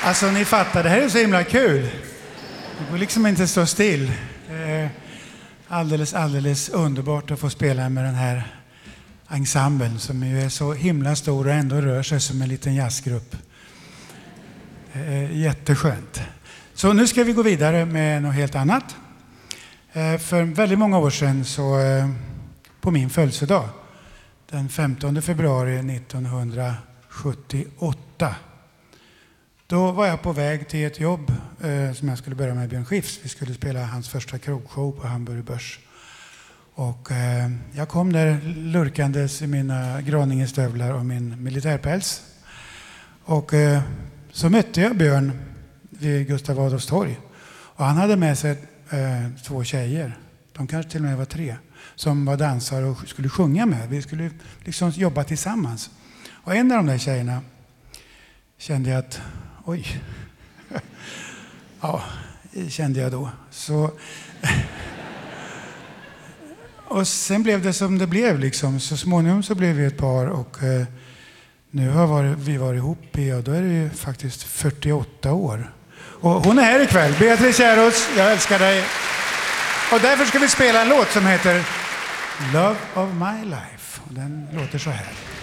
Alltså ni fattar, det här är så himla kul. Det går liksom inte stå still. Alldeles underbart att få spela med den här ensemblen som ju är så himla stor och ändå rör sig som en liten jazzgrupp. Jätteskönt. Så nu ska vi gå vidare med något helt annat. För väldigt många år sedan så på min födelsedag, den 15 februari 1978, då var jag på väg till ett jobb som jag skulle börja med Björn Skifs. Vi skulle spela hans första krogshow på Hamburg Börs. Och jag kom där lurkandes i mina Graningestövlar och min militärpäls. Och så mötte jag Björn vid Gustav Adolfs torg. Och han hade med sig 2 tjejer, de kanske till och med var 3, som var dansare och skulle sjunga med. Vi skulle liksom jobba tillsammans. Och en av de där tjejerna kände jag att, oj, ja, kände jag då. Så, och sen blev det som det blev liksom. Så småningom så blev vi ett par och nu har vi varit ihop i, och då är det ju faktiskt 48 år. Och hon är här ikväll, Beatrice Kärros, jag älskar dig. Och därför ska vi spela en låt som heter Love of My Life. Och den låter så här.